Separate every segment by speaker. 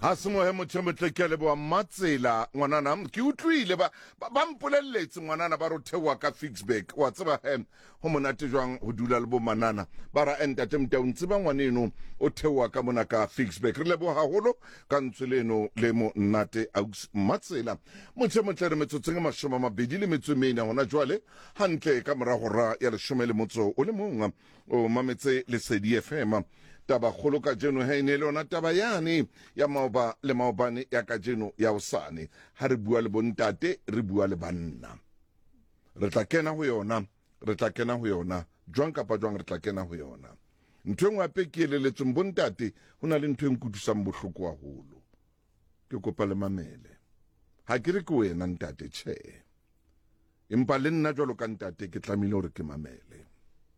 Speaker 1: ha se mohe mothemotle ke le boa Matsela ngwanana ke utlwile ba mpolelletse ngwanana ba ro thewa ka Fixback wa tseba ho monate jwang ho dula le bo manana ba ra entate mtaung tseba ngwaneno o thewa ka mona ka Fixback re le bo haholo ka ntseleno le mo nnate Aux Matsela mothemotle re metsotseng 24 hona jwale hantle ka mora hora ya 10 le motso o le mong o mametse le Sedi FM taba kholo ka jeno ha ine le ona taba yane ya maoba le maobane ya ka jeno ya usane ha re bua le bontate re bua le banna re tla kena ho yona jwang kapa jwang re tla kena ho yona ntwe ngwa pe ke eleletseng bontate hona le ntwe nkudusang bohloko haholo ke kopa le mamele ha ke re ke wena ntate tjhe empa le nna jwalo ka ntate ke tlamile hore ke mamele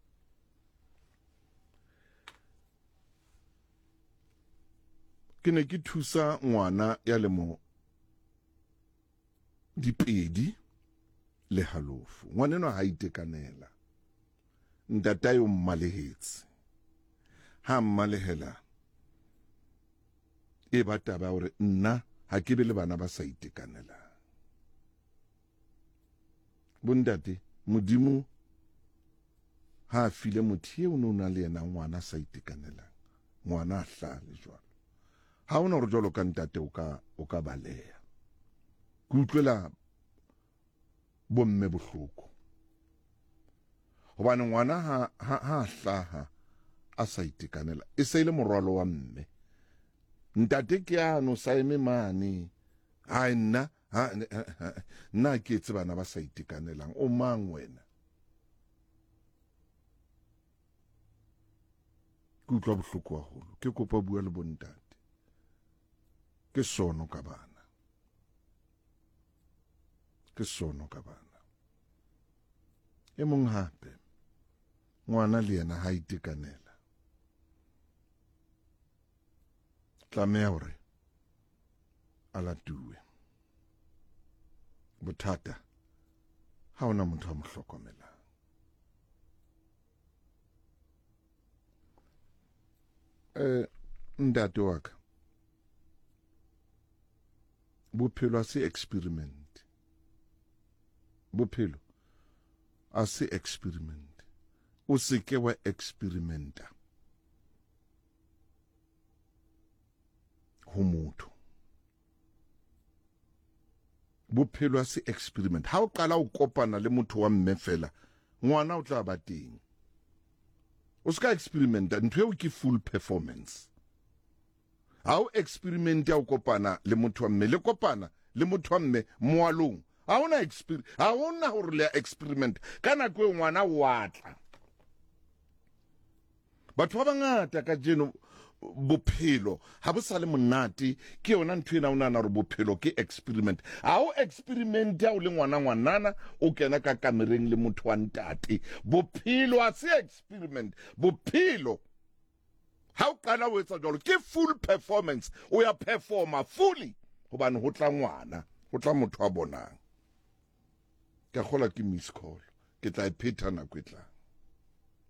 Speaker 1: ke ne ke thusa ngwana ya lemo dipedi le halofu ngwaneno ha itekanela ntata yo mmalehetse ha mmalehela e ba taba hore nna ha ke be le bana ba sa itekanela bondate modimo ha file motho eo no na le yena ngwana sa itekanela ngwana hla le jwalo ha ona re jolo ka ntate o ka baleya ke utlwela bomme bohloko hobane ngwana ha hlaha a sa itekanela e se ile morwalo wa mme ntate ke ano sa eme mane ha nna ke tsebana ba sa itekanelang o mang wena ke utlwa bohloko haholo ke kopa bua le bontate ke sono ka bana e mong hape ngwana le yena ha itekanela tlameha hore a latuwe bothata ha ona motho a mo hlokomelang ntate wa ka bophelo a se experiment o se ke wa experimenta ho motho bophelo a se experiment ha o qala o kopana le motho wa mme fela ngwana o tla ba teng o ska experimenta ntwe o ke full performance ha o experiment ya o kopana le motho wa mme le kopana le motho wa mme moalong ha ona hore le experiment kana kwe ngwana wa tla batho ba bangata ka jeno bophelo ha bo sa le monate ke yona ntwe na ona re bophelo ke experiment ha o experiment ya o le ngwanana o kena ka kamereng le motho wa ntate bophelo a se experiment bophelo ha o qala o etsa jalo ke full performance o ya performa fully hobane ho tla ngwana ho tla motho a bonang ka khola ke miss call ke tla ipheta na kwetla